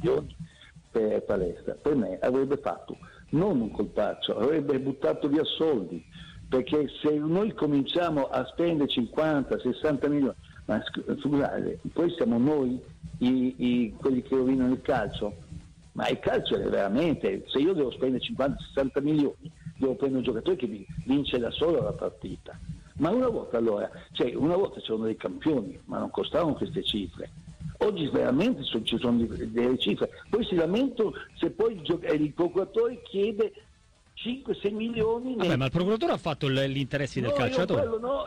milioni per palestra. Per me avrebbe fatto non un colpaccio, avrebbe buttato via soldi, perché se noi cominciamo a spendere 50-60 milioni, ma scusate, poi siamo noi quelli che rovinano il calcio. Ma il calcio è veramente, se io devo spendere 50-60 milioni, devo prendere un giocatore che vince da solo la partita. Ma una volta c'erano dei campioni, ma non costavano queste cifre. Oggi veramente ci sono delle cifre. Poi si lamentano se poi il procuratore chiede 5-6 milioni. Vabbè, ma il procuratore ha fatto gli interessi del calciatore.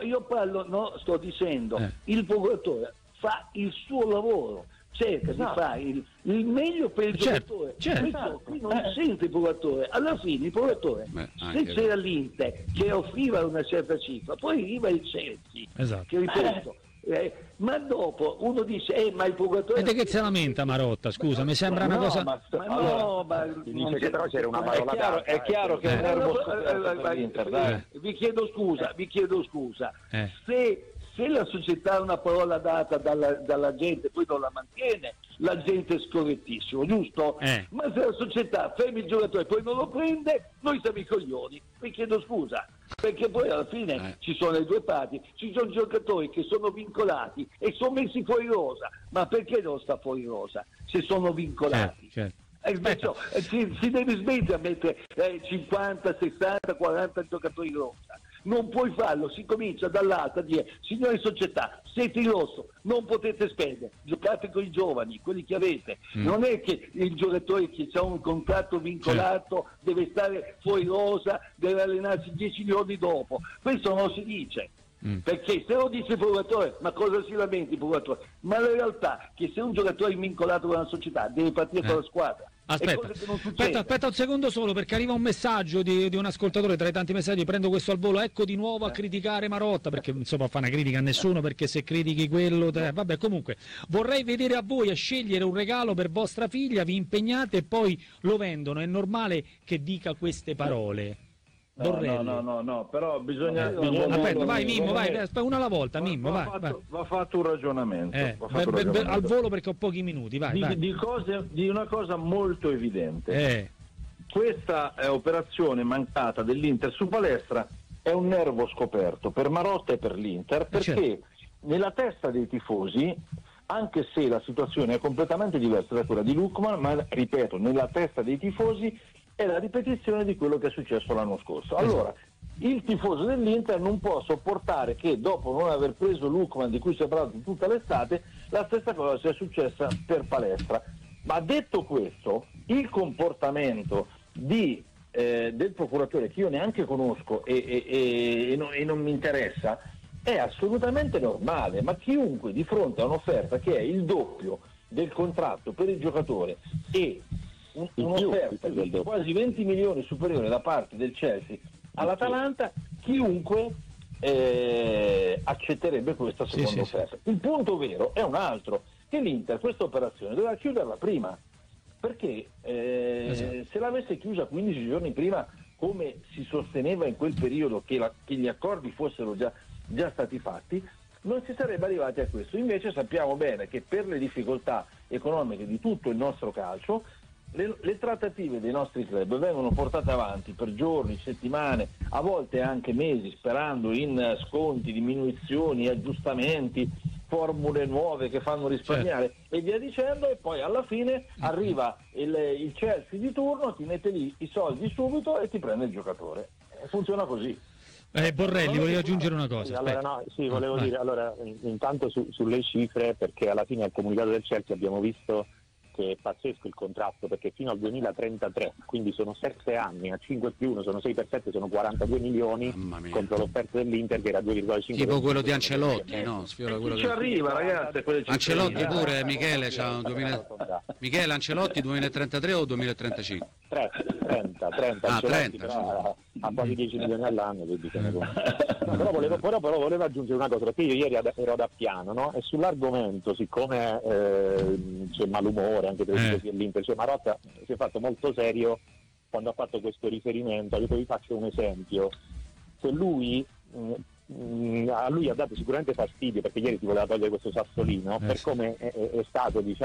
Sto dicendo, il procuratore fa il suo lavoro, cerca di fare il meglio per il giocatore. Certo. Qui non sente il procuratore. Alla fine il procuratore, se c'era l'Inter che offriva una certa cifra, poi arriva il Chelsea, esatto, che ripeto, ma dopo uno dice ma il procuratore. E che se lamenta Marotta, scusa, mi sembra una cosa. Dice che però c'era una parola. È chiaro che è un nervo scoperto. Vi chiedo scusa. Se la società ha una parola data dalla gente, poi non la mantiene, la gente è scorrettissimo, giusto? Ma se la società ferma il giocatore e poi non lo prende, noi siamo i coglioni. Vi chiedo scusa, perché poi alla fine ci sono le due parti, ci sono giocatori che sono vincolati e sono messi fuori rosa. Ma perché non sta fuori rosa se sono vincolati? Certo. Si deve smettere a mettere 50, 60, 40 giocatori in rosa. Non puoi farlo, si comincia dall'alto a dire: signori società, siete in rosso, non potete spendere, giocate con i giovani, quelli che avete. Non è che il giocatore che ha un contratto vincolato deve stare fuori rosa, deve allenarsi 10 giorni dopo. Questo non si dice. Perché se lo dice il procuratore, ma cosa si lamenta il procuratore? Ma la realtà è che se un giocatore è vincolato con una società deve partire con la squadra. Aspetta un secondo solo, perché arriva un messaggio di un ascoltatore tra i tanti messaggi. Prendo questo al volo. Ecco di nuovo a criticare Marotta, perché insomma fa una critica a nessuno, perché se critichi quello vabbè, comunque vorrei vedere a voi a scegliere un regalo per vostra figlia, vi impegnate e poi lo vendono. È normale che dica queste parole? No, però bisogna. Aspetta, vai Mimmo, vai, una alla volta, Mimmo, vai. Va fatto un ragionamento. Al volo, perché ho pochi minuti, vai. Di una cosa molto evidente. Questa operazione mancata dell'Inter su Palestra è un nervo scoperto per Marotta e per l'Inter, perché nella testa dei tifosi, anche se la situazione è completamente diversa da quella di Lookman, ma ripeto, nella testa dei tifosi è la ripetizione di quello che è successo l'anno scorso. Allora, il tifoso dell'Inter non può sopportare che dopo non aver preso Lookman, di cui si è parlato tutta l'estate, la stessa cosa sia successa per Palestra. Ma detto questo, il comportamento del procuratore, che io neanche conosco e non mi interessa, è assolutamente normale. Ma chiunque di fronte a un'offerta che è il doppio del contratto per il giocatore e un'offerta di quasi 20 milioni superiore da parte del Chelsea all'Atalanta, chiunque accetterebbe questa seconda offerta. Il punto vero è un altro, che l'Inter questa operazione doveva chiuderla prima, perché se l'avesse chiusa 15 giorni prima, come si sosteneva in quel periodo, che gli accordi fossero già stati fatti, non si sarebbe arrivati a questo. Invece sappiamo bene che per le difficoltà economiche di tutto il nostro calcio, le trattative dei nostri club vengono portate avanti per giorni, settimane, a volte anche mesi, sperando in sconti, diminuzioni, aggiustamenti, formule nuove che fanno risparmiare e via dicendo, e poi alla fine arriva il Chelsea di turno, ti mette lì i soldi subito e ti prende il giocatore. Funziona così. Borrelli, volevo aggiungere una cosa. Volevo dire, intanto sulle cifre, perché alla fine al comunicato del Chelsea abbiamo visto che è pazzesco il contratto, perché fino al 2033, quindi sono 7 anni, a 5 più 1 sono 6 per 7, sono 42 milioni contro l'offerta dell'Inter che era 2,5. Tipo quello di Ancelotti, no? Sfiora quello ci arriva, ragazzi. Ancelotti pure, Michele, Michele Ancelotti 2033 o 2035? 30 30 a quasi 10 milioni all'anno, però volevo aggiungere una cosa, perché io ieri ero ad Appiano, no? E sull'argomento, siccome c'è malumore anche per i tifosi dell'Inter, Marotta si è fatto molto serio quando ha fatto questo riferimento. Io vi faccio un esempio: se a lui ha dato sicuramente fastidio, perché ieri si voleva togliere questo sassolino per come è stato,